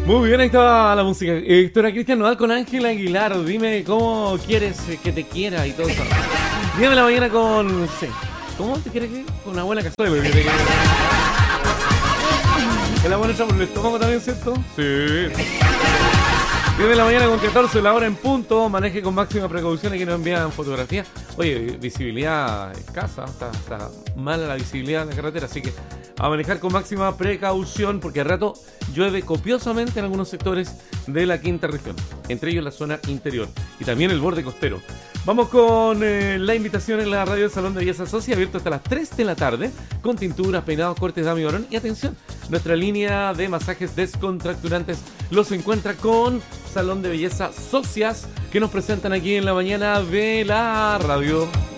Muy bien, ahí está la música. Doctora Cristian Nodal con Ángel Aguilar. Dime cómo quieres que te quiera y todo eso. 10 de la mañana con... Sí. ¿Cómo te quieres que? Con una buena cazuela. Que te quiere. ¿El agua entra por el estómago también, cierto? Sí. 10 de la mañana con 14, la hora en punto. Maneje con máxima precaución. Aquí nos envían fotografías. Oye, visibilidad escasa. Está mala la visibilidad en la carretera. Así que a manejar con máxima precaución porque al rato llueve copiosamente en algunos sectores de la quinta región. Entre ellos la zona interior y también el borde costero. Vamos con la invitación en la radio del Salón de Belleza Socia, abierto hasta las 3 de la tarde, con tinturas, peinados, cortes, dama y varón. Y atención, nuestra línea de masajes descontracturantes los encuentra con Salón de Belleza Socias, que nos presentan aquí en la mañana de la radio.